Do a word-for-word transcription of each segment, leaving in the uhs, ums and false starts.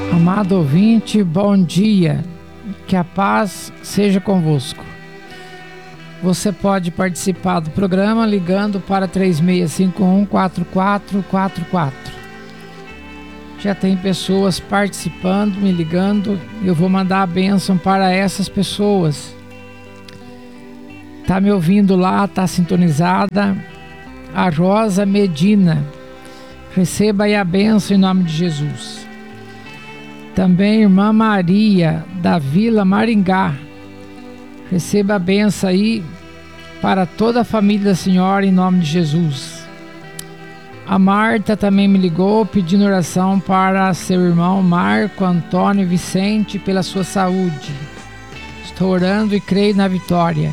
Amado ouvinte, bom dia, que a paz seja convosco. Você pode participar do programa ligando para três seis cinco um, quatro quatro quatro quatro. Já tem pessoas participando, me ligando, eu vou mandar a bênção para essas pessoas. Tá me ouvindo lá, tá sintonizada, a Rosa Medina. Receba aí a bênção em nome de Jesus. Também irmã Maria, da Vila Maringá. Receba a bênção aí para toda a família da senhora em nome de Jesus. A Marta também me ligou pedindo oração para seu irmão Marco Antônio Vicente pela sua saúde. Estou orando e creio na vitória.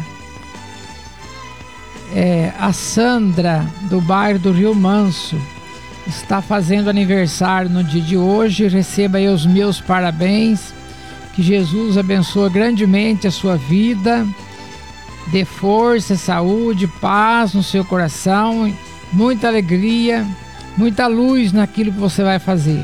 É, a Sandra, do bairro do Rio Manso, está fazendo aniversário no dia de hoje. Receba aí os meus parabéns. Que Jesus abençoe grandemente a sua vida. Dê força, saúde, paz no seu coração. Muita alegria, muita luz naquilo que você vai fazer.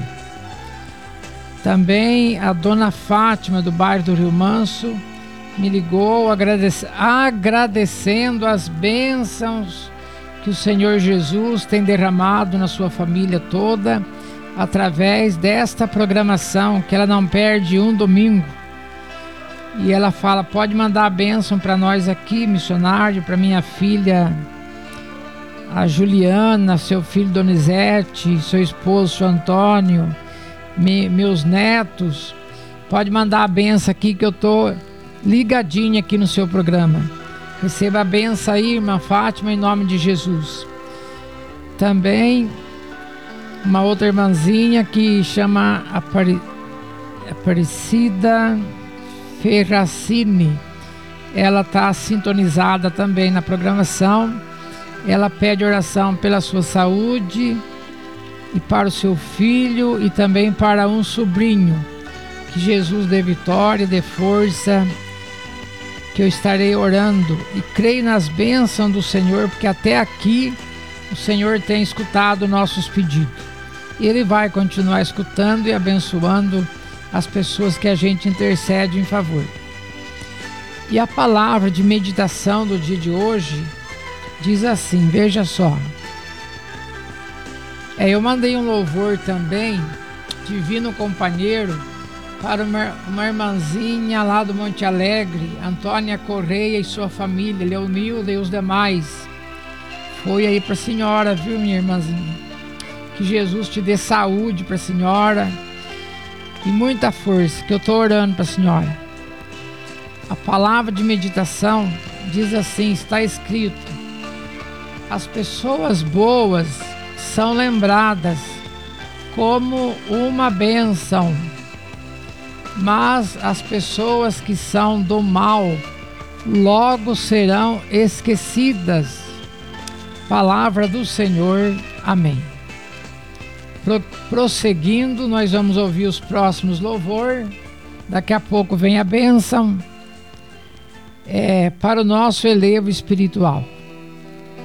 Também a dona Fátima, do bairro do Rio Manso, me ligou agradece, agradecendo as bênçãos que o Senhor Jesus tem derramado na sua família toda, através desta programação, que ela não perde um domingo. E ela fala, pode mandar a bênção para nós aqui, missionário, para minha filha, a Juliana, seu filho Donizete, seu esposo, seu Antônio, me, meus netos. Pode mandar a bênção aqui que eu tô ligadinha aqui no seu programa. Receba a benção aí, irmã Fátima, em nome de Jesus. Também uma outra irmãzinha que chama Apari... Aparecida Ferracini. Ela está sintonizada também na programação. Ela pede oração pela sua saúde e para o seu filho e também para um sobrinho. Que Jesus dê vitória, dê força, que eu estarei orando e creio nas bênçãos do Senhor, porque até aqui o Senhor tem escutado nossos pedidos. E Ele vai continuar escutando e abençoando as pessoas que a gente intercede em favor. E a palavra de meditação do dia de hoje diz assim, veja só. É, eu mandei um louvor também, Divino Companheiro, para uma, uma irmãzinha lá do Monte Alegre, Antônia Correia e sua família, Leonilda e os demais. Foi aí para a senhora, viu, minha irmãzinha? Que Jesus te dê saúde para a senhora e muita força, que eu estou orando para a senhora. A palavra de meditação diz assim, está escrito: as pessoas boas são lembradas como uma bênção, mas as pessoas que são do mal logo serão esquecidas. Palavra do Senhor, amém. Pro, prosseguindo, nós vamos ouvir os próximos louvor. Daqui a pouco vem a bênção é, para o nosso elevo espiritual.